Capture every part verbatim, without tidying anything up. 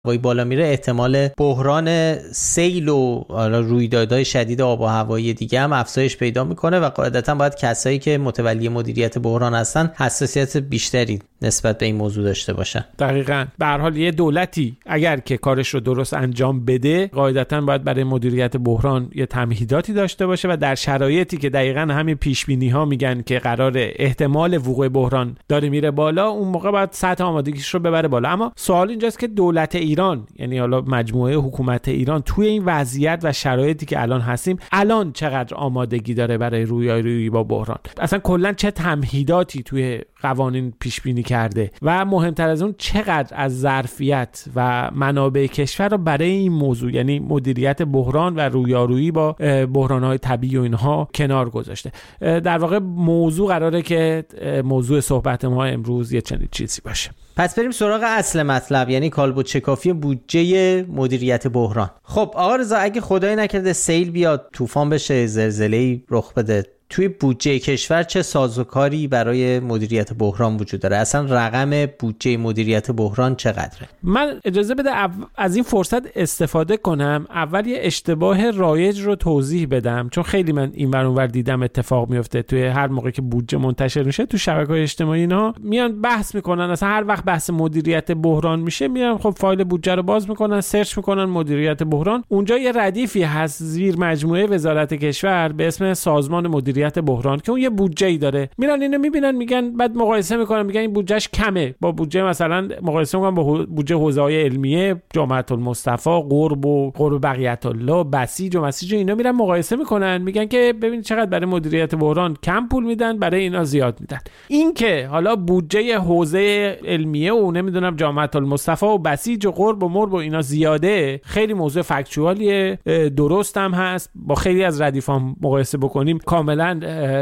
هوایی بالا میره احتمال بحران سیل و رویدادهای شدید آب و هوایی دیگه هم افزایش پیدا میکنه و قاعدتا باید کسایی که متولی مدیریت بحران هستن حساسیت بیشتری نسبت به این موضوع داشته باشن. دقیقاً. به هر حال یه دولتی اگر که کارش رو درست انجام بده قاعدتا باید برای مدیریت بحران یه تمهیداتی داشته باشه و در شرایطی که دقیقاً همین پیش بینی ها میگن که قرار احتمال وقوع بحران داره میره بالا، اون موقع باید سطح آمادگیش رو ببره بالا. اما سوال اینجاست که دولت ایران، یعنی حالا مجموعه حکومت ایران، توی این وضعیت و شرایطی که الان هستیم الان چقدر آمادگی داره برای رویارویی با بحران؟ اصلا کلا چه تمهیداتی توی قوانین پیش بینی کرده و مهمتر از اون چقدر از ظرفیت و منابع کشور رو برای این موضوع، یعنی مدیریت بحران و رویارویی با بحران‌های طبیعی و اینها کنار گذاشته. در واقع موضوع قراره که موضوع صحبت ما امروز یه چنین چیزی باشه. پس بریم سراغ اصل مطلب، یعنی کالبد شکافی بودجه مدیریت بحران. خب آقا رضا، اگه خدای نکرده سیل بیاد، طوفان بشه، زلزله‌ای رخ بده، توی بودجه کشور چه سازوکاری برای مدیریت بحران وجود داره؟ اصلا رقم بودجه مدیریت بحران چقدره؟ من اجازه بده از این فرصت استفاده کنم، اول یه اشتباه رایج رو توضیح بدم، چون خیلی من این ور اون ور دیدم اتفاق میفته. توی هر موقع که بودجه منتشر میشه تو شبکه‌های اجتماعی اینا میان بحث میکنن، اصلا هر وقت بحث مدیریت بحران میشه میان خب فایل بودجه رو باز میکنن، سرچ میکنن مدیریت بحران، اونجا یه ردیفی هست زیر مجموعه وزارت کشور به اسم سازمان مدیریت بحران که اون یه بودجه‌ای داره. میرن اینو میبینن، میگن بعد مقایسه میکنن، میگن این بودجهش کمه با بودجه مثلا، مقایسه میکنن با بودجه حوزه‌های علمیه، جامعه المصطفی، قرب و قرب بقیت الله، بسیج و مسیج، اینا میرن مقایسه میکنن، میگن که ببین چقدر برای مدیریت بحران کم پول میدن، برای اینا زیاد میدن. این که حالا بودجه حوزه علمیه و نمیدونم جامعه المصطفی و بسیج و قرب و مرب و اینا زیاده، خیلی موضوع فکتوالیه، درست هم هست. با خیلی از ردیفام مقایسه بکنیم کاملا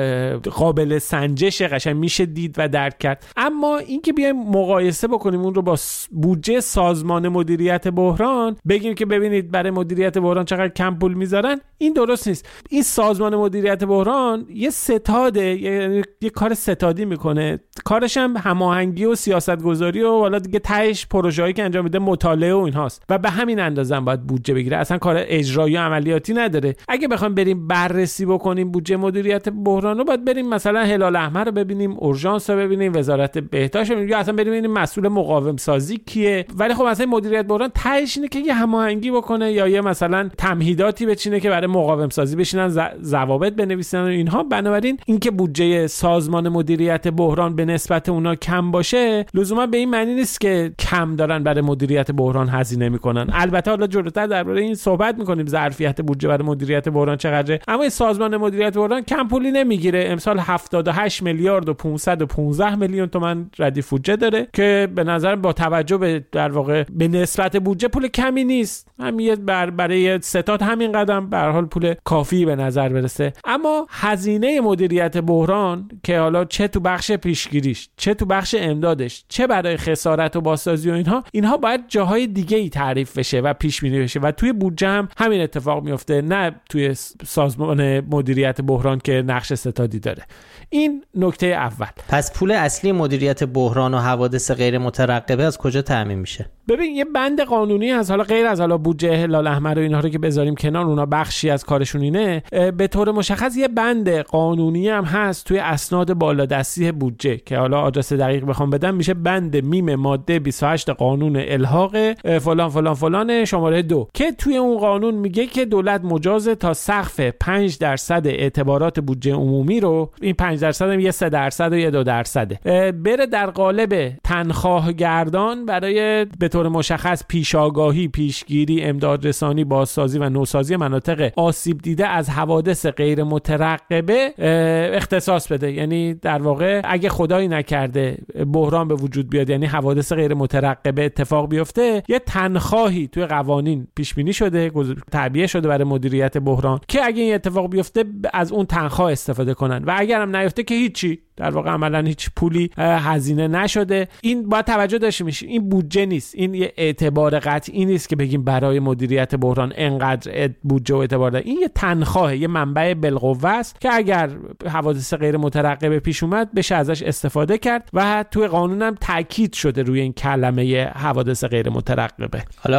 قابل سنجش، قشنگ میشه دید و درک کرد. اما اینکه بیایم مقایسه بکنیم اون رو با بودجه سازمان مدیریت بحران، بگیم که ببینید برای مدیریت بحران چقدر کم پول میذارن، این درست نیست. این سازمان مدیریت بحران یه ستاده، یه, یه کار ستادی میکنه، کارش هم هماهنگی و سیاستگذاری و حالا دیگه تهش پروژه‌ای که انجام میده مطالعه و اینهاست و به همین اندازه هم باید بودجه بگیره، اصلا کار اجرایی و عملیاتی نداره. اگه بخوام بریم بررسی بکنیم بودجه مدیریت بحران رو، باید بریم مثلا هلال احمر رو ببینیم، اورژانس رو ببینیم، وزارت بهداشت رو ببینیم، یا اصلا بریم ببینیم مسئول مقاوم سازی کیه. ولی خب مثلا مدیریت بحران تهش اینه که یه هماهنگی بکنه یا یه مثلا تمهیداتی بچینه که برای مقاوم سازی بشینن ضوابط بنویسن و اینها. بنابراین اینکه بودجه سازمان مدیریت بحران به نسبت اونا کم باشه لزوما به این معنی نیست که کم دارن برای مدیریت بحران هزینه میکنن. البته حالا جلوتر درباره این صحبت میکنیم ظرفیت بودجه برای مدیریت بحران چقدره، اما این سازمان مدیریت بحران کم پولی نمیگیره. امسال هفتاد و هشت میلیارد و پانصد و پانزده میلیون تومان ردیف بودجه داره که به نظر با توجه به در واقع به نسبت بودجه پول کمی نیست. همین بر برای ستاد همین قدم به هر حال پول کافی به نظر برسه. اما هزینه مدیریت بحران که حالا چه تو بخش پیشگیریش، چه تو بخش امدادش، چه برای خسارت و بازسازی و اینها، اینها باید جاهای دیگه ای تعریف بشه و پیش بینی بشه و توی بودجه هم همین اتفاق میفته، نه توی سازمان مدیریت بحران که نقش ستادی داره. این نکته اول. پس پول اصلی مدیریت بحران و حوادث غیر مترقبه از کجا تامین میشه؟ ببین یه بند قانونی هست، حالا غیر از حالا بودجه هلال احمر و اینها رو که بذاریم کنار، اونا بخشی از کارشون اینه، به طور مشخص یه بند قانونی هم هست توی اسناد بالادستی بودجه که حالا آدرس دقیق بخوام بدم میشه بند میم ماده بیست و هشت قانون الحاق فلان فلان فلان شماره دو، که توی اون قانون میگه که دولت مجازه تا سقف پنج درصد اعتبارات بودجه عمومی رو، این پنج درصد هم یه سه درصد و یه دو درصده، بره در قالب تنخواه گردان برای به طور مشخص پیشاگاهی، پیشگیری، امدادرسانی، بازسازی و نوسازی مناطق آسیب دیده از حوادث غیر مترقبه اختصاص بده. یعنی در واقع اگه خدایی نکرده بحران به وجود بیاد، یعنی حوادث غیر مترقبه اتفاق بیفته، یه تنخواهی توی قوانین پیش بینی شده، تعبیه شده برای مدیریت بحران که اگه این اتفاق بیفته از اون تنخواه استفاده کنن و اگر هم نیفته که هیچی، در واقع عملا هیچ پولی هزینه نشده. این باید توجه داشته میشه، این بودجه نیست، این یه اعتبار قطعی نیست که بگیم برای مدیریت بحران انقدر بودجه و اعتبار داره. این یه تنخواه، یه منبع بالقوه است که اگر حوادث غیر مترقبه پیش اومد بشه ازش استفاده کرد و توی قانون هم تاکید شده روی این کلمه حوادث غیر مترقبه. حالا